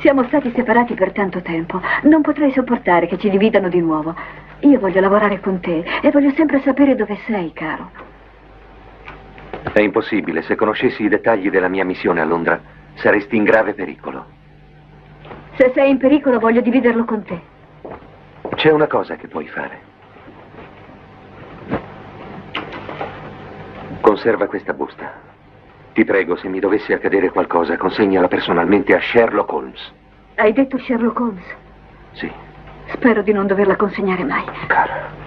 Siamo stati separati per tanto tempo. Non potrei sopportare che ci dividano di nuovo. Io voglio lavorare con te e voglio sempre sapere dove sei, caro. È impossibile. Se conoscessi i dettagli della mia missione a Londra, saresti in grave pericolo. Se sei in pericolo, voglio dividerlo con te. C'è una cosa che puoi fare. Conserva questa busta. Ti prego, se mi dovesse accadere qualcosa, consegnala personalmente a Sherlock Holmes. Hai detto Sherlock Holmes? Sì. Spero di non doverla consegnare mai. Cara.